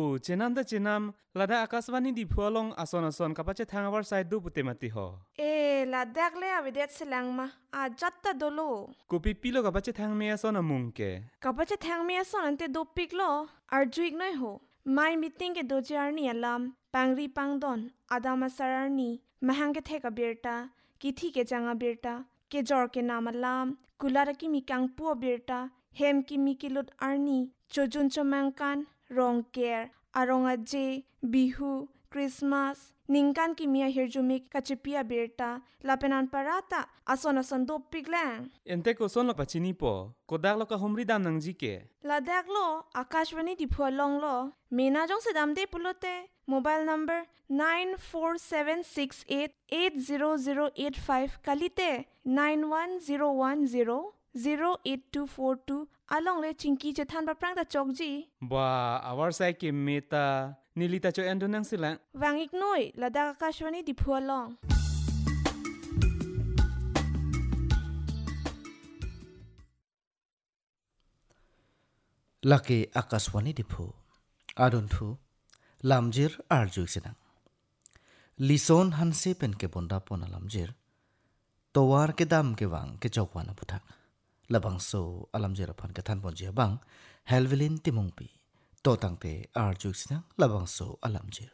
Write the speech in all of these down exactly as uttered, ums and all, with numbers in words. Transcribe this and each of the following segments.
เจนัมตะเจนัมลาดาอากาศวานีดิพัวลงอสอนอสอนกับปัจเจทางอวาร์ไซดูปุเตมติหอเอลาดักเลยอวิเดตสลังมาอาจัตตะโดโลกูปิปิโลกับปัจเจทางเมียสอนมุงเกกับปัจเจทางเมียสอนอันเตดูปิกโลอาร์จุกน้อยโหไม่มีติงเกโดจาร์นีอลามปังรีปังดอนอาดามาสาร์นีมหังเกเทกเบียร์ตากิธีเกจังเบียร์ตาเกจอร์เกนามาลามกุลาระกิมีกังปัวเบียร์ตาเฮมกิมีกิลุดอาร์นีโจจุนจมังกันรองเกร์อารองอเจบิฮูคริสต์มาสนิงกันกิมีอาเฮรจูมิกกัจปิอาเบียร์ตาลาเปนันปาราตาอาสอนอสอนดูปิกแลงเอ็นเตโกซอนลปัจจินีปอโกดักลกะฮมริดามนังจิเกลาดักโลอากาศวานีดิพัวลงโลเมนาจงเสดามเดปุโลเตโมบายนัมเบอร์ nine four seven six eight eight zero zero eight five กาลิเต nine one zero one zero zero eight two four two อาลองเลจิงกีจะทันปะปรางตะจอกจีบ่าอวาร์ไซเกเมตานิลิตาโจเอนโดนังสิละวังอีกหน่อยลาดักอากาศวานีดิพัวลงลักเกอากาศวานีดิพูอาดุนทูลามจิรอาร์จุกสินังลิซอนฮันเซเป็นเก็บอนดาปอนลามจิรตัวาร์เกดัมเกวังเกจอกวานาพุทักละบังโซอาลามจิรพันเกทันปอนเจียบังเฮลวิลินติมงปีโตตังเตอาร์จุกสินังละบังโซอาลามจิร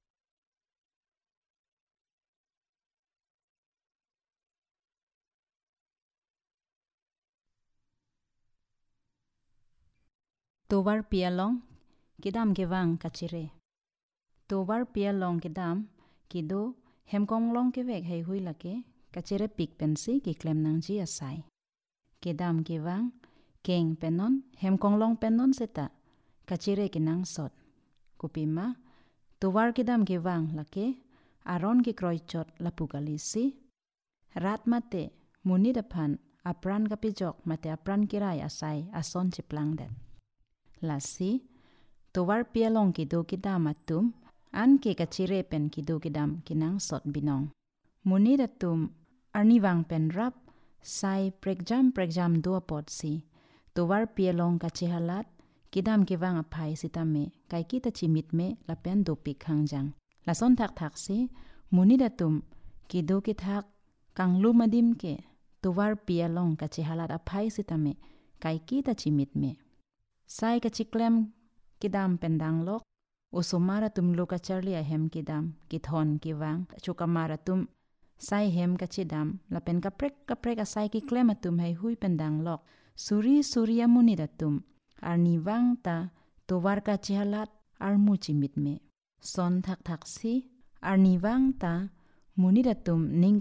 Tovar pialong kidam gewang kachire Tovar pialong kidam kido hemkong long kevek hei hui lake kachire pik pensi ki klem nang ji asai kidam gewang keng penon hemkong long penon seta kachire kinang sot kupima Tovar kidam gewang lake aron ki kroichot lapugalisi rat mate muni dapan apran kapijok mate apran kirai asai ason chiplang det Lasi, towar pialong kido kidam atum, an ke kachire pen kido kidam kinang sot binong. Muni datum, arniwang pen rap, sai prekjam prekjam dua pot si, towar pialong kachihalat, kidam kiwang apai sitame, kai kita chimit me lapen dopik hangjang. Lason tak tak si, muni datum, kido kithak, kang lumadim ke, towar pialong kachihalat apai sitame, kai kita chimit me. Sai kachiklem kidam pendang lok usumara tum luka charli ahem kidam kithon kiwang chukamara tum sai hem kachidam lapen kaprek kaprek asai ki klem atum hei hui pendang lok suri surya muni datum arniwang ta towar kachihalat armu chimit me son thak thak si arniwang ta muni datum ning